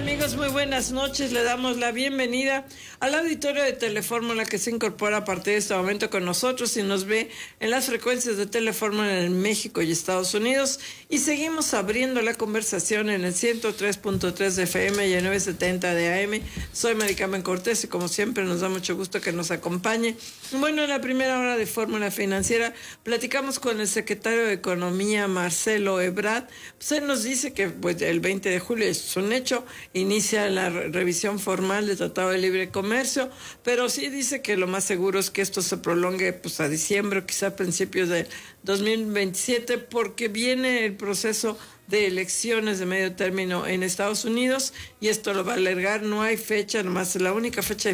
amigos? Muy buenas noches. Le damos la bienvenida al auditorio de Telefórmula que se incorpora a partir de este momento con nosotros y nos ve en las frecuencias de Telefórmula en México y Estados Unidos. Y seguimos abriendo la conversación en el 103.3 de FM y el 970 de AM. Soy Maricarmen Cortés y como siempre nos da mucho gusto que nos acompañe. Bueno, en la primera hora de Fórmula Financiera platicamos con el secretario de Economía, Marcelo Ebrard. Pues él nos dice que pues, el 20 de julio es un hecho, inicia la revisión formal del Tratado de Libre Comercio, pero sí dice que lo más seguro es que esto se prolongue pues a diciembre o quizá a principios de 2027 porque viene el proceso de elecciones de medio término en Estados Unidos y esto lo va a alargar. No hay fecha, nomás la única fecha